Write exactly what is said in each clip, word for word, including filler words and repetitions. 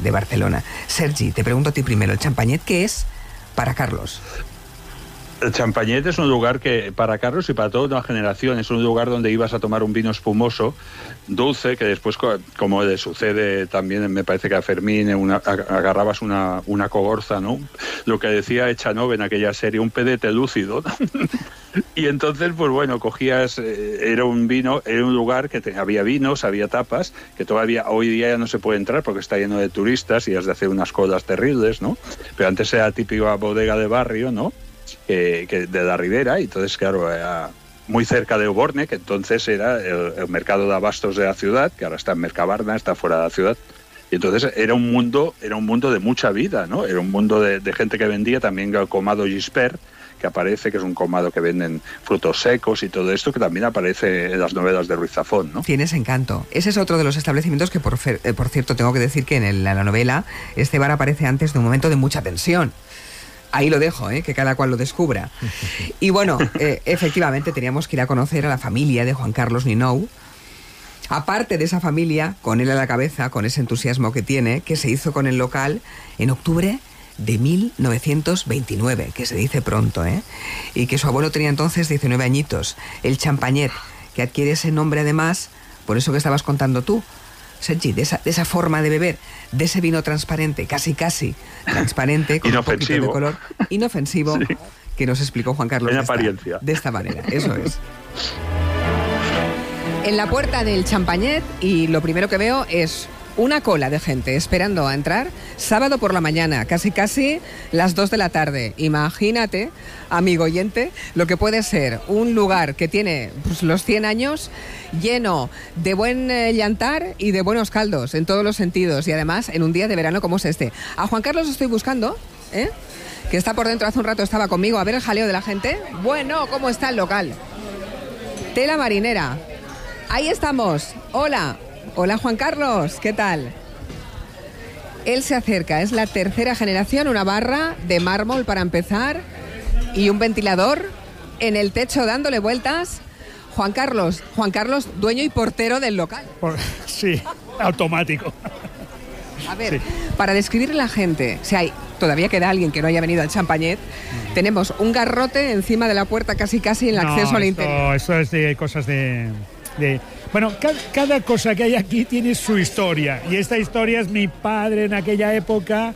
de Barcelona. Sergi, te pregunto a ti primero, ¿el Champañet qué es para Carlos? El Champañet es un lugar que para Carlos y para toda una generación es un lugar donde ibas a tomar un vino espumoso, dulce, que después, como le sucede también, me parece que a Fermín, una, agarrabas una, una cogorza, ¿no? Lo que decía Echanove en aquella serie, un pedete lúcido, ¿no? Y entonces, pues bueno, cogías, eh, era un vino, era un lugar que te, había vinos, había tapas, que todavía hoy día ya no se puede entrar porque está lleno de turistas y has de hacer unas colas terribles, ¿no? Pero antes era típica bodega de barrio, ¿no? Que, que de la Ribera, y entonces claro, era muy cerca de Oborne, que entonces era el, el mercado de abastos de la ciudad, que ahora está en Mercabarna, está fuera de la ciudad, y entonces era un mundo, era un mundo de mucha vida, ¿no? Era un mundo de, de gente que vendía también el comado Gispert, que aparece, que es un comado que venden frutos secos y todo esto, que también aparece en las novelas de Ruiz Zafón, ¿no? Tienes encanto. Ese es otro de los establecimientos que, por, eh, por cierto, tengo que decir que en, el, en la novela este bar aparece antes de un momento de mucha tensión. Ahí lo dejo, ¿eh? Que cada cual lo descubra. Y bueno, eh, efectivamente teníamos que ir a conocer a la familia de Juan Carlos Ninou. Aparte de esa familia, con él a la cabeza, con ese entusiasmo que tiene, que se hizo con el local en octubre de mil novecientos veintinueve, que se dice pronto, ¿eh? Y que su abuelo tenía entonces diecinueve añitos. El Champañet, que adquiere ese nombre además, por eso que estabas contando tú, Sergi, de esa, de esa forma de beber, de ese vino transparente, casi casi transparente, con un poquito de color, inofensivo, sí, que nos explicó Juan Carlos en de apariencia. Esta, de esta manera, eso es. En la puerta del Champañet, y lo primero que veo es una cola de gente esperando a entrar, sábado por la mañana, casi casi las dos de la tarde. Imagínate, amigo oyente, lo que puede ser un lugar que tiene pues, los cien años, lleno de buen eh, llantar y de buenos caldos, en todos los sentidos, y además en un día de verano como es este. A Juan Carlos estoy buscando, ¿eh? Que está por dentro, hace un rato estaba conmigo, a ver el jaleo de la gente. Bueno, ¿cómo está el local? Tela marinera. Ahí estamos. Hola. Hola Juan Carlos, ¿qué tal? Él se acerca, es la tercera generación, una barra de mármol para empezar y un ventilador en el techo dándole vueltas. Juan Carlos, Juan Carlos, dueño y portero del local. Por, sí, automático. A ver, sí, para describirle a la gente, si hay, todavía queda alguien que no haya venido al Champañet, mm. tenemos un garrote encima de la puerta casi casi en el no, acceso al esto, interior. Esto es de cosas de... de bueno, cada, cada cosa que hay aquí tiene su historia, y esta historia es mi padre en aquella época,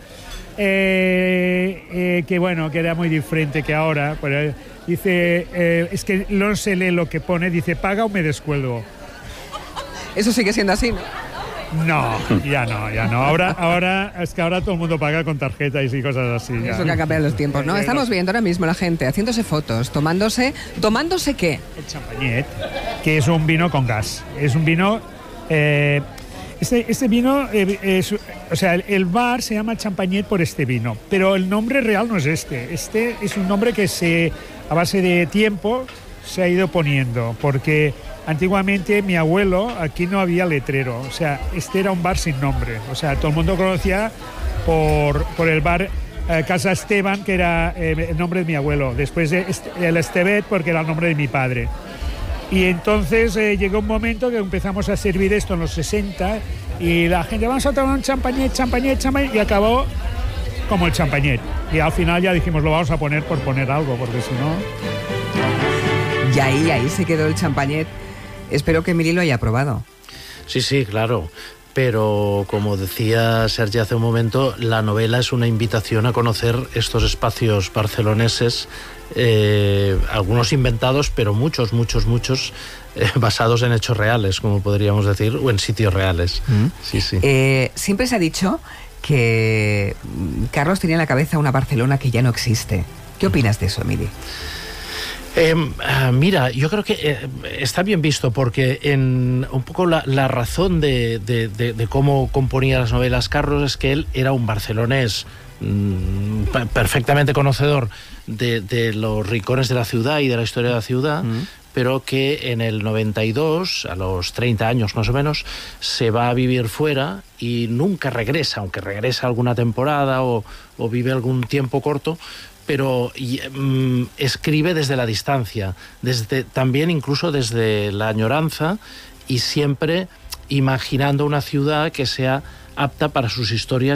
eh, eh, que bueno, que era muy diferente que ahora, pero dice, eh, es que no se lee lo que pone, dice, paga o me descuelgo. Eso sigue siendo así, ¿no? No, ya no, ya no. Ahora, ahora es que ahora todo el mundo paga con tarjeta y cosas así. Ya. Eso que ha cambiado los tiempos, ¿no? Estamos viendo ahora mismo la gente haciéndose fotos, tomándose, ¿tomándose qué? El Champañet, que es un vino con gas. Es un vino, eh, este, este vino, eh, es, o sea, el, el bar se llama Champañet por este vino, pero el nombre real no es este. Este es un nombre que se, a base de tiempo, se ha ido poniendo, porque antiguamente mi abuelo, aquí no había letrero, o sea, este era un bar sin nombre, o sea, todo el mundo conocía por, por el bar eh, Casa Esteban, que era eh, el nombre de mi abuelo, después de este, el Estebet, porque era el nombre de mi padre. Y entonces eh, llegó un momento que empezamos a servir esto en los sesenta, y la gente, vamos a tomar un champañet, champañet, champañet, y acabó como el Champañet. Y al final ya dijimos, lo vamos a poner por poner algo, porque si no... Y ahí, ahí se quedó el Champañet. Espero que Emili lo haya probado. Sí, sí, claro. Pero, como decía Sergi hace un momento, la novela es una invitación a conocer estos espacios barceloneses, eh, algunos inventados, pero muchos, muchos, muchos eh, basados en hechos reales, como podríamos decir, o en sitios reales. Mm. Sí, sí. Eh, siempre se ha dicho que Carlos tenía en la cabeza una Barcelona que ya no existe. ¿Qué opinas de eso, Emili? Eh, uh, mira, yo creo que eh, está bien visto, porque en un poco la, la razón de, de, de, de cómo componía las novelas Carlos es que él era un barcelonés mmm, perfectamente conocedor de, de los rincones de la ciudad y de la historia de la ciudad, mm. pero que en el noventa y dos, a los treinta años más o menos, se va a vivir fuera y nunca regresa, aunque regresa alguna temporada o, o vive algún tiempo corto, pero y, um, escribe desde la distancia, desde, también incluso desde la añoranza, y siempre imaginando una ciudad que sea apta para sus historias